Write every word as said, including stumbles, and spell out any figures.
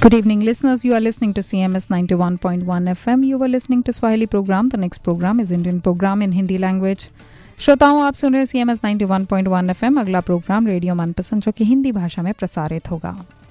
Good evening, listeners. You are listening to C M S ninety-one point one F M. You were listening to Swahili program. The next program is Indian program in Hindi language. श्रोताओं, आप सुन रहे हैं C M S ninety-one point one F M. अगला programme radio मनपसंद जो कि हिंदी भाषा में प्रसारित होगा.